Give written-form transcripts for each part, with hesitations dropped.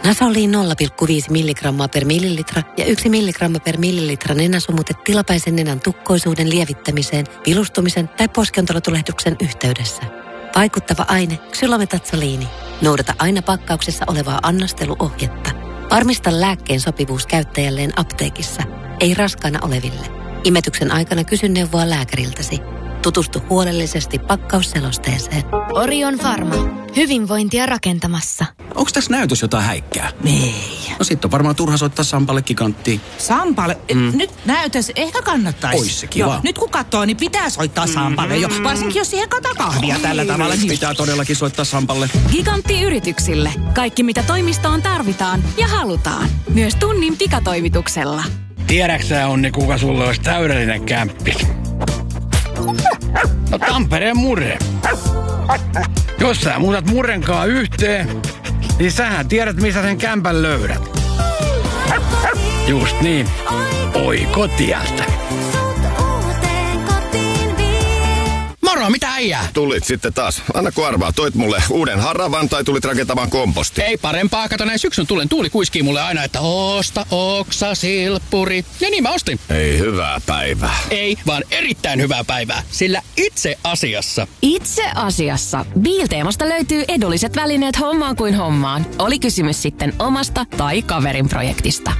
Nasoliin 0,5 milligrammaa per millilitra ja 1 milligramma per millilitra nenäsumute tilapäisen nenän tukkoisuuden lievittämiseen, vilustumisen tai poskiontelotulehduksen yhteydessä. Vaikuttava aine xylometatsoliini. Noudata aina pakkauksessa olevaa annosteluohjetta. Varmista lääkkeen sopivuus käyttäjälleen apteekissa, ei raskaana oleville. Imetyksen aikana kysy neuvoa lääkäriltäsi. Tutustu huolellisesti pakkausselosteeseen. Orion Pharma. Hyvinvointia rakentamassa. Onks tässä näytös jotain häikkää? Ei. No sit on varmaan turha soittaa Sampalle Giganttiin. Sampalle? Nyt näytös ehkä kannattaisi. Ois se kiva. Nyt kun katsoo, niin pitää soittaa Sampalle jo. Varsinkin jos siihen kataa kahvia tällä tavalla. Niin... Pitää todellakin soittaa Sampalle. Gigantti-yrityksille. Kaikki mitä toimistoon tarvitaan ja halutaan. Myös tunnin pikatoimituksella. Tiedäksä Onni, kuka sulle olisi täydellinen kämppis? No Tampereen Murre. Jos sä muutat Murrenkaan yhteen, niin sähän tiedät, missä sen kämpän löydät. Just niin. Oikotieltä. Moro, mitä äijää? Tulit sitten taas. Anna kun arvaa, toit mulle uuden haravan tai tulit rakentamaan komposti? Ei parempaa, kato näin syksyn tulen. Tuuli kuiskii mulle aina, että osta oksa, silppuri. Ja niin mä ostin. Ei hyvää päivää. Ei, vaan erittäin hyvää päivää. Sillä itse asiassa Biilteemasta löytyy edulliset välineet hommaan kuin hommaan. Oli kysymys sitten omasta tai kaverin projektista.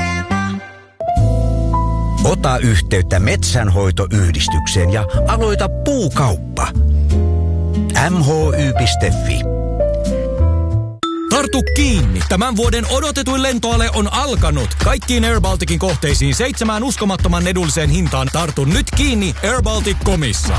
Ota yhteyttä Metsänhoitoyhdistykseen ja aloita puukauppa. mhy.fi. Tartu kiinni! Tämän vuoden odotetuin lentoale on alkanut. Kaikkiin Air Balticin kohteisiin 7 uskomattoman edulliseen hintaan. Tartu nyt kiinni airbaltic.comissa.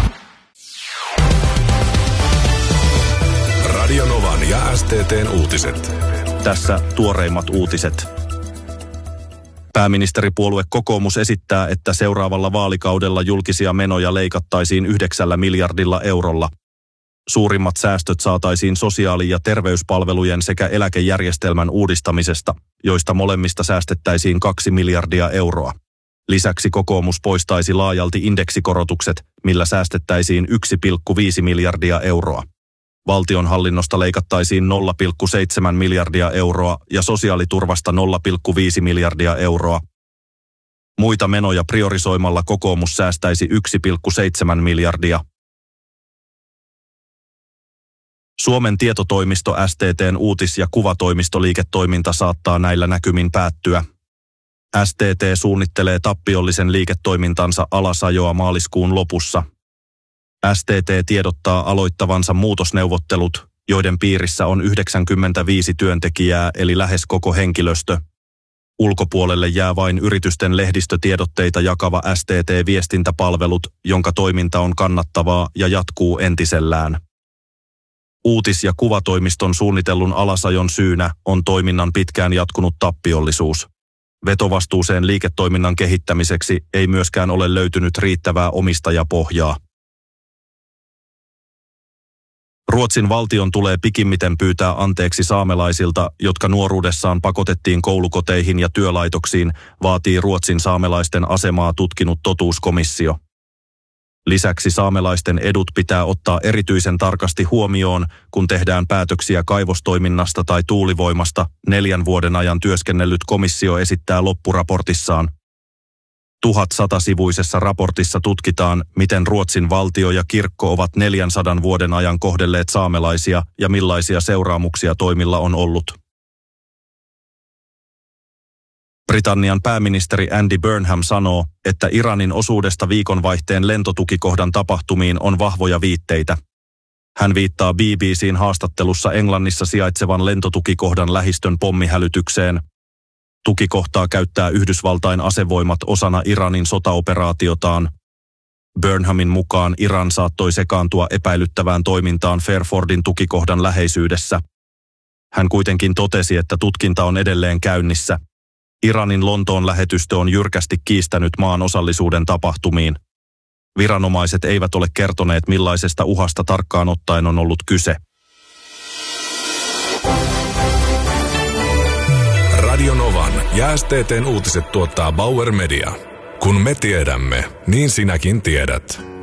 Radio Novan ja STT:n uutiset. Tässä tuoreimmat uutiset. Pääministeripuolue Kokoomus esittää, että seuraavalla vaalikaudella julkisia menoja leikattaisiin 9 miljardilla eurolla. Suurimmat säästöt saataisiin sosiaali- ja terveyspalvelujen sekä eläkejärjestelmän uudistamisesta, joista molemmista säästettäisiin 2 miljardia euroa. Lisäksi kokoomus poistaisi laajalti indeksikorotukset, millä säästettäisiin 1,5 miljardia euroa. Valtionhallinnosta leikattaisiin 0,7 miljardia euroa ja sosiaaliturvasta 0,5 miljardia euroa. Muita menoja priorisoimalla kokoomus säästäisi 1,7 miljardia. Suomen tietotoimisto STT:n uutis- ja kuvatoimistoliiketoiminta saattaa näillä näkymin päättyä. STT suunnittelee tappiollisen liiketoimintansa alasajoa maaliskuun lopussa. STT tiedottaa aloittavansa muutosneuvottelut, joiden piirissä on 95 työntekijää eli lähes koko henkilöstö. Ulkopuolelle jää vain yritysten lehdistötiedotteita jakava STT-viestintäpalvelut, jonka toiminta on kannattavaa ja jatkuu entisellään. Uutis- ja kuvatoimiston suunnitellun alasajon syynä on toiminnan pitkään jatkunut tappiollisuus. Vetovastuuseen liiketoiminnan kehittämiseksi ei myöskään ole löytynyt riittävää omistajapohjaa. Ruotsin valtion tulee pikimmiten pyytää anteeksi saamelaisilta, jotka nuoruudessaan pakotettiin koulukoteihin ja työlaitoksiin, vaatii Ruotsin saamelaisten asemaa tutkinut totuuskomissio. Lisäksi saamelaisten edut pitää ottaa erityisen tarkasti huomioon, kun tehdään päätöksiä kaivostoiminnasta tai tuulivoimasta, 4 vuoden ajan työskennellyt komissio esittää loppuraportissaan. 1100-sivuisessa raportissa tutkitaan, miten Ruotsin valtio ja kirkko ovat 400 vuoden ajan kohdelleet saamelaisia ja millaisia seuraamuksia toimilla on ollut. Britannian pääministeri Andy Burnham sanoo, että Iranin osuudesta viikonvaihteen lentotukikohdan tapahtumiin on vahvoja viitteitä. Hän viittaa BBC:n haastattelussa Englannissa sijaitsevan lentotukikohdan lähistön pommihälytykseen. Tukikohtaa käyttää Yhdysvaltain asevoimat osana Iranin sotaoperaatiotaan. Burnhamin mukaan Iran saattoi sekaantua epäilyttävään toimintaan Fairfordin tukikohdan läheisyydessä. Hän kuitenkin totesi, että tutkinta on edelleen käynnissä. Iranin Lontoon lähetystö on jyrkästi kiistänyt maan osallisuuden tapahtumiin. Viranomaiset eivät ole kertoneet, millaisesta uhasta tarkkaan ottaen on ollut kyse. Radio Novan ja STT:n uutiset tuottaa Bauer Media. Kun me tiedämme, niin sinäkin tiedät.